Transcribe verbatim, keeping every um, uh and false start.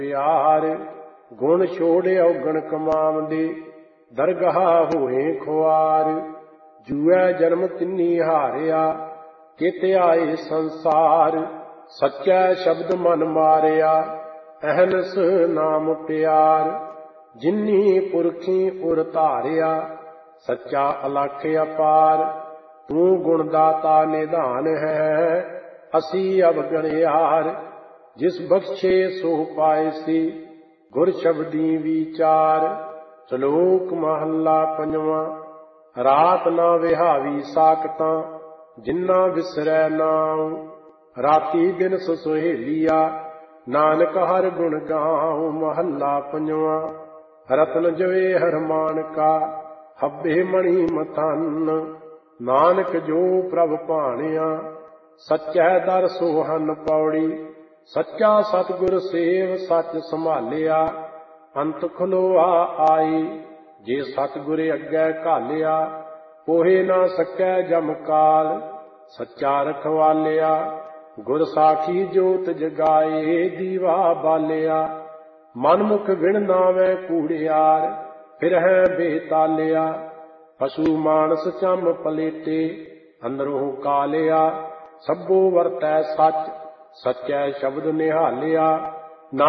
ਪਿਆਰ ਗੁਣ ਛੋੜੇ ਔਗਣ ਕਮਾਵੰਦੇ, ਦਰਗਾਹ ਹੋਏ ਖੁਆਰ। ਜੂਐ ਜਨਮ ਤਿੰਨੀ ਹਾਰਿਆ, ਕਿਤ ਆਏ ਸੰਸਾਰ। ਸੱਚੈ ਸ਼ਬਦ ਮਨ ਮਾਰਿਆ, ਅਹਨਸ ਨਾਮ ਪਿਆਰ। ਜਿਨੀ ਪੁਰਖੀ ਉਰ ਧਾਰਿਆ, ਸੱਚਾ ਅਲਖ ਅਪਾਰ। ਤੂੰ ਗੁਣ ਦਾਤਾ ਨਿਧਾਨ ਹੈ, ਅਸੀਂ ਅਵਗਣਿਆਰ। ਜਿਸ ਬਖਸ਼ੇ ਸੋ ਪਾਇਸੀ, ਗੁਰ ਸ਼ਬਦੀ ਵਿਚਾਰ। ਸ਼ਲੋਕ ਮਹੱਲਾ ਪੰਜਵਾਂ। ਰਾਤ ਨਾ ਵਿਹਾਵੀ ਸਾਕਤਾਂ, ਜਿਨ੍ਹਾਂ ਵਿਸਰੈ ਨਾਉ। ਰਾਤੀ ਦਿਨ ਸੁਹੇਲੀਆ, ਨਾਨਕ ਹਰਿ ਗੁਣ ਗਾਉ। ਮਹੱਲਾ ਪੰਜਵਾਂ। ਰਤਨ ਜਵੇ ਹਰ ਮਾਨਕਾ, ਹੱਬੇ ਮਣੀ ਮਥਨ। ਨਾਨਕ ਜੋ ਪ੍ਰਭ ਭਾਣਿਆ, ਸੱਚੈ ਦਰ ਸੋਹਨ ਪੌੜੀ। ਸੱਚਾ ਸਤਿਗੁਰ ਸੇਵ ਸੱਚ ਸੰਭਾਲਿਆ, ਅੰਤ ਖਲੋਆ ਆਈ। ਜੇ ਸਤਿਗੁਰ ਅੱਗੇ ਘਾਲਿਆ, ਪੋਹੇ ਨਾ ਸਕੈ ਜਮ ਕਾਲ। ਸੱਚਾ ਰਖਵਾਲਿਆ, ਗੁਰ ਸਾਖੀ ਜੋਤ ਜਗਾਏ। ਦੀਵਾ ਬਾਲਿਆ, ਮਨ ਮੁਖ ਵਿਣ ਨਾਵੈ ਕੂੜਿਆਰ। ਫਿਰਹਿ ਬੇਤਾਲਿਆ, ਪਸ਼ੂ ਮਾਨਸ ਚੰਮ ਪਲੇਟੇ। ਅੰਦਰੋਂ ਕਾਲਿਆ, ਸਭੋ ਵਰਤੈ ਸੱਚ। ਸੱਚੈ ਸ਼ਬਦ ਨਿਹਾਲਿਆ,